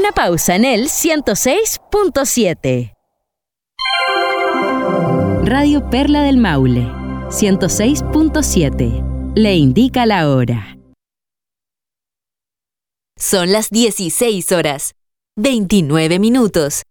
una pausa en el 106.7. Radio Perla del Maule, 106.7. Le indica la hora. Son las 16 horas, 29 minutos.